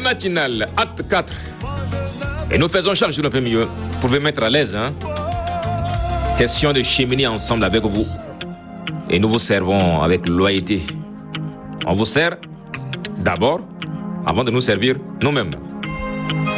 matinale, acte 4. Et nous faisons chaque jour un peu mieux pour vous mettre à l'aise. Question de cheminer ensemble avec vous. Et nous vous servons avec loyauté. On vous sert d'abord avant de nous servir nous-mêmes.